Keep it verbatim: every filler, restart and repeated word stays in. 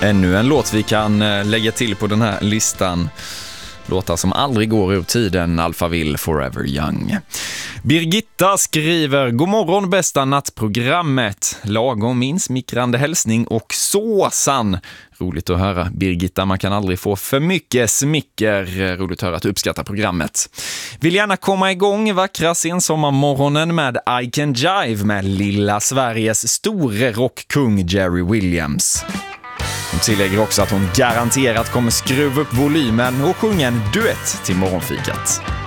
Ännu en låt vi kan lägga till på den här listan. Låtar som aldrig går ur tiden, Alphaville Forever Young. Birgitta skriver: God morgon bästa nattprogrammet. Lagom min smickrande hälsning och såsan. Roligt att höra, Birgitta. Man kan aldrig få för mycket smicker. Roligt att höra att du uppskattar programmet. Vill gärna komma igång vackra sensommarmorgonen med I Can Jive med lilla Sveriges store rockkung Jerry Williams. Hon tillägger också att hon garanterat kommer skruva upp volymen och sjunga en duett till morgonfikat.